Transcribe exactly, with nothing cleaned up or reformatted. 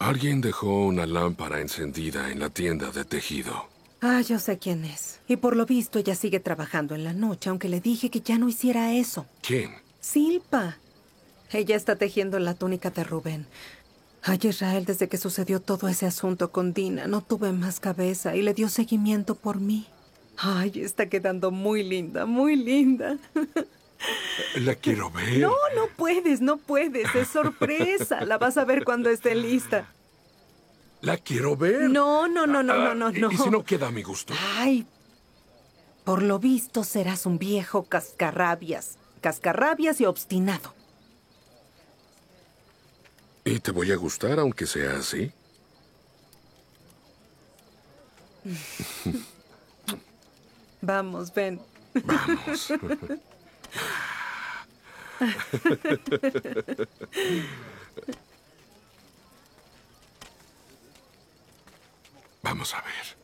Alguien dejó una lámpara encendida en la tienda de tejido. Ah, yo sé quién es. Y por lo visto ella sigue trabajando en la noche, aunque le dije que ya no hiciera eso. ¿Quién? Silpa. Ella está tejiendo la túnica de Rubén. Ay, Israel, desde que sucedió todo ese asunto con Dina, no tuve más cabeza y le dio seguimiento por mí. Ay, está quedando muy linda, muy linda. La quiero ver. No, no puedes, no puedes. Es sorpresa. La vas a ver cuando esté lista. La quiero ver. No, no, no, no, no, no, ¿Y, no. ¿Y si no queda a mi gusto? Ay, por lo visto serás un viejo cascarrabias. Cascarrabias y obstinado. ¿Y te voy a gustar aunque sea así? Vamos, ven. Vamos. Vamos a ver.